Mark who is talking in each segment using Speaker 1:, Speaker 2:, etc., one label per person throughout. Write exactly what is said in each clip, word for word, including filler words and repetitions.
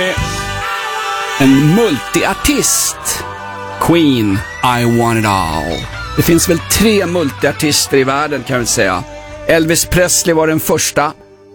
Speaker 1: En multiartist. Queen, I want it all. Det finns väl tre multiartister i världen kan jag säga. Elvis Presley var den första.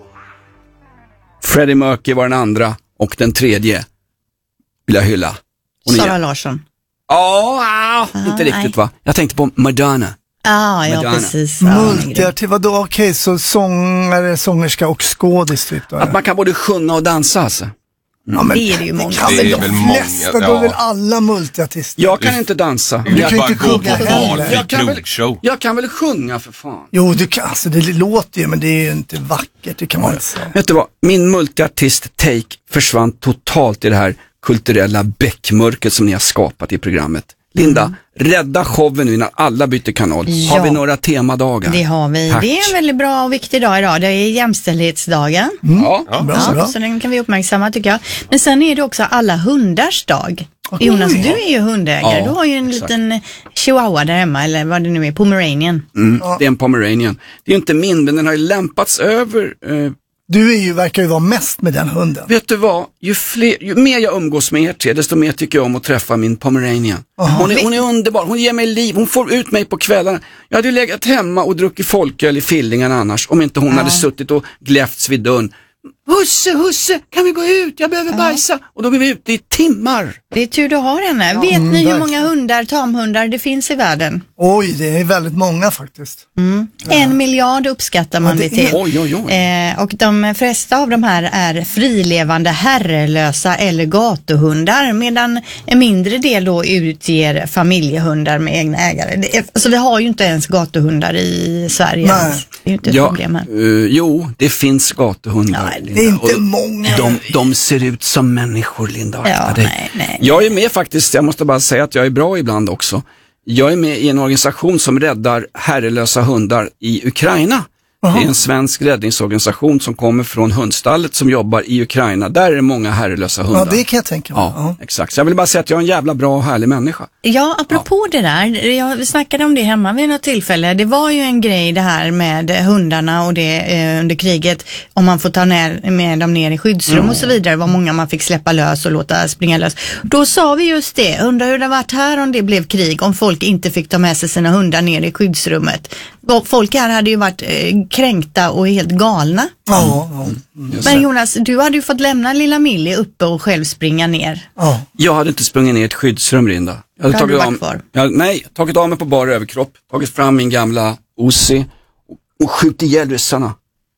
Speaker 1: Freddie Mercury var den andra. Och den tredje vill jag hylla.
Speaker 2: Sara Larsson.
Speaker 1: Ja, oh, oh, inte riktigt nej. Va? Jag tänkte på Madonna.
Speaker 2: Ah, ja, precis.
Speaker 3: Multiartist, vadå? Okej, okay, så sångare, sångerska och skådis typ då?
Speaker 1: Att man kan både sjunga och dansa alltså.
Speaker 2: Mm. Ja, men det är det ju många.
Speaker 3: Kan
Speaker 4: det är väl många.
Speaker 3: Flesta, ja. Då är väl alla multiartister.
Speaker 1: Jag kan inte dansa.
Speaker 3: Du kan inte sjunga
Speaker 1: heller. Jag kan, väl, jag kan väl sjunga för fan.
Speaker 3: Jo, du kan, alltså det låter ju, men det är ju inte vackert, det kan man inte säga.
Speaker 1: Vet du vad? Min multiartist take försvann totalt i det här kulturella bäckmörket som ni har skapat i programmet. Linda, mm. rädda showen nu innan alla byter kanal. Ja. Har vi några temadagar?
Speaker 2: Det har vi. Tack. Det är en väldigt bra och viktig dag idag. Det är jämställdhetsdagen.
Speaker 1: Mm. Ja.
Speaker 3: Ja, bra,
Speaker 2: ja,
Speaker 3: bra.
Speaker 2: Så den kan vi uppmärksamma tycker jag. Men sen är det också alla hundars dag. Okay. Jonas, du är ju hundägare. Ja, du har ju en exakt. liten chihuahua där hemma, eller vad det nu är, Pomeranian.
Speaker 1: Mm, ja. Det är en Pomeranian. Det är ju inte min, men den har ju lämpats över... Eh,
Speaker 3: Du är ju, verkar ju vara mest med den hunden.
Speaker 1: Vet du vad? Ju, fler, ju mer jag umgås med er tre, desto mer tycker jag om att träffa min Pomeranian. Hon är, hon är underbar. Hon ger mig liv. Hon får ut mig på kvällarna. Jag hade ju legat hemma och druckit folköl i Fillingarna annars. Om inte hon ja. hade suttit och gläfts vid dörren. Husse, husse, kan vi gå ut? Jag behöver ja. bajsa. Och då blir vi ute i timmar.
Speaker 2: Det är tur du har henne. Ja. Vet mm, ni hur verkligen. många hundar, tamhundar det finns i världen?
Speaker 3: Oj, det är väldigt många faktiskt.
Speaker 2: Mm. Ja. En miljard uppskattar man ja, det till.
Speaker 1: Oj, oj, oj.
Speaker 2: Eh, och de flesta av de här är frilevande, herrelösa eller gatuhundar. Medan en mindre del då utger familjehundar med egna ägare. Det är, alltså vi har ju inte ens gatuhundar i Sverige.
Speaker 3: Nej.
Speaker 2: Det är ju inte ett
Speaker 1: ja,
Speaker 2: problem här.
Speaker 1: Uh, jo, det finns gatuhundar.
Speaker 2: Ja,
Speaker 3: det är inte och många.
Speaker 1: De, de ser ut som människor, Linda.
Speaker 2: Ja, nej, nej.
Speaker 1: Jag är med faktiskt, jag måste bara säga att jag är bra ibland också. Jag är med i en organisation som räddar herrelösa hundar i Ukraina. Aha. Det är en svensk räddningsorganisation som kommer från hundstallet som jobbar i Ukraina. Där är det många herrelösa hundar.
Speaker 3: Ja, det kan jag tänka mig.
Speaker 1: Ja,
Speaker 3: ja.
Speaker 1: exakt. Så jag vill bara säga att jag är en jävla bra och härlig människa.
Speaker 2: Ja, apropå ja. det där. Jag snackade om det hemma vid något tillfälle. Det var ju en grej det här med hundarna och det eh, under kriget. Om man får ta ner, med dem ner i skyddsrum mm. och så vidare. Det var många man fick släppa lös och låta springa lös. Då sa vi just det. Undrar hur det varit här om det blev krig. Om folk inte fick ta med sig sina hundar ner i skyddsrummet. Folk här hade ju varit eh, kränkta och helt galna.
Speaker 3: Ja, ja.
Speaker 1: Mm.
Speaker 2: Men Jonas, du hade ju fått lämna lilla Millie uppe och själv springa ner.
Speaker 3: Ja.
Speaker 1: Jag hade inte sprungit ner i ett skyddsrum, Linda. Jag hade tagit av, kvar. Jag, nej, tagit av mig på bara överkropp. Tagit fram min gamla Uzi och, och skjutit ihjäl ryssarna.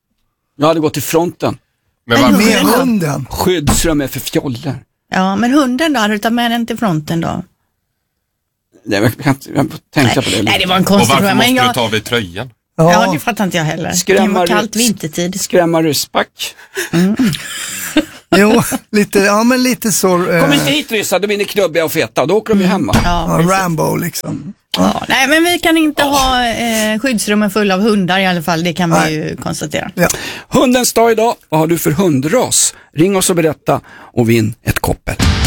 Speaker 1: Jag hade gått till fronten.
Speaker 3: Men vad med hunden?
Speaker 1: Skyddsrum är för fjoller.
Speaker 2: Ja, men hunden då? Hade du tagit med den till fronten då?
Speaker 1: Nej, jag kan inte jag tänka
Speaker 2: nej,
Speaker 1: på det.
Speaker 2: Nej, det var en konstig
Speaker 4: fråga. Och varför
Speaker 2: fråga,
Speaker 4: måste
Speaker 2: jag...
Speaker 4: du ta av dig tröjan?
Speaker 2: Ja, ja det fattar inte jag heller.
Speaker 1: Skrämma,
Speaker 2: det var kallt vintertid.
Speaker 1: Skrämma ryssback.
Speaker 2: Mm.
Speaker 3: Jo, lite, ja men lite så. Eh...
Speaker 1: Kom inte hit ryssar, då blir ni knubbiga och feta. Då åker de ju hemma.
Speaker 2: Ja,
Speaker 3: ja, Rambo liksom.
Speaker 2: Ja. Ja, nej, men vi kan inte oh. ha eh, skyddsrummen fulla av hundar i alla fall. Det kan nej. vi ju konstatera.
Speaker 3: Ja.
Speaker 1: Hundens dag idag. Vad har du för hundras? Ring oss och berätta och vinn ett koppel.